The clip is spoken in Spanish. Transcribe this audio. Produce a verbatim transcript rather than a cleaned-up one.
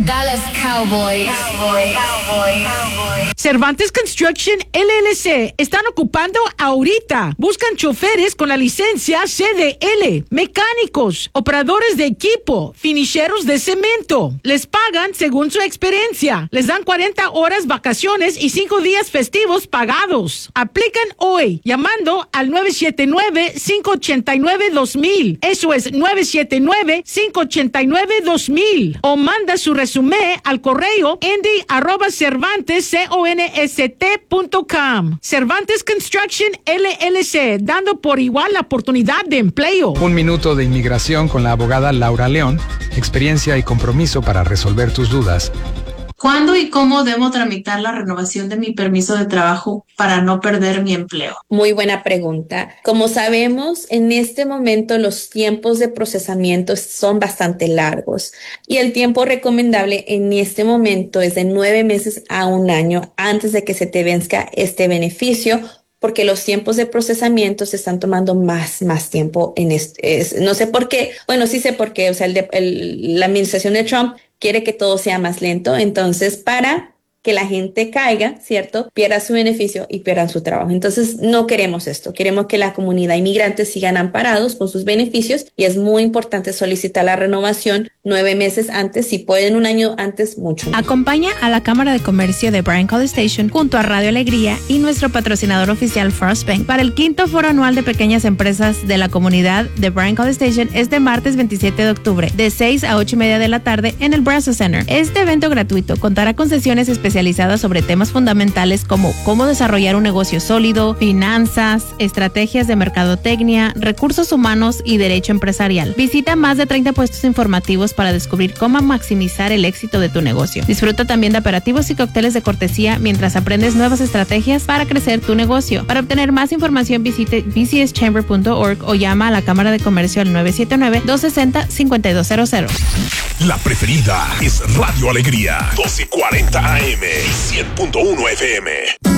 Dallas Cowboys. Cowboy, cowboy, cowboy. Cervantes Construction L L C están ocupando ahorita. Buscan choferes con la licencia C D L, mecánicos, operadores de equipo, finisheros de cemento. Les pagan según su experiencia. Les dan cuarenta horas vacaciones y cinco días festivos pagados. Aplican hoy llamando al nueve siete nueve, cinco ocho nueve, dos mil. Eso es nueve siete nueve, cinco ocho nueve, dos mil. O manda su resumen al correo indy arroba cervantes punto com. Cervantes Construction L L C, dando por igual la oportunidad de empleo. Un minuto de inmigración con la abogada Laura León. Experiencia y compromiso para resolver tus dudas. ¿Cuándo y cómo debo tramitar la renovación de mi permiso de trabajo para no perder mi empleo? Muy buena pregunta. Como sabemos, en este momento los tiempos de procesamiento son bastante largos y el tiempo recomendable en este momento es de nueve meses a un año antes de que se te venzca este beneficio, porque los tiempos de procesamiento se están tomando más, más tiempo en este. Es, no sé por qué. Bueno, sí sé por qué. O sea, el de, el, la administración de Trump quiere que todo sea más lento. Entonces, para que la gente caiga, ¿cierto?, pierda su beneficio y pierdan su trabajo. Entonces, no queremos esto. Queremos que la comunidad inmigrante sigan amparados con sus beneficios y es muy importante solicitar la renovación nueve meses antes, si pueden un año antes, mucho. Acompaña a la Cámara de Comercio de Bryan College Station junto a Radio Alegría y nuestro patrocinador oficial First Bank para el quinto foro anual de pequeñas empresas de la comunidad de Bryan College Station este martes veintisiete de octubre de seis a ocho y media de la tarde en el Brazos Center. Este evento gratuito contará con sesiones especializadas especializadas sobre temas fundamentales como cómo desarrollar un negocio sólido, finanzas, estrategias de mercadotecnia, recursos humanos y derecho empresarial. Visita más de treinta puestos informativos para descubrir cómo maximizar el éxito de tu negocio. Disfruta también de aperitivos y cócteles de cortesía mientras aprendes nuevas estrategias para crecer tu negocio. Para obtener más información visite b c s chamber punto org o llama a la Cámara de Comercio al nueve siete nueve, dos seis cero, cinco dos cero cero. La preferida es Radio Alegría, doce cuarenta A M y cien punto uno F M.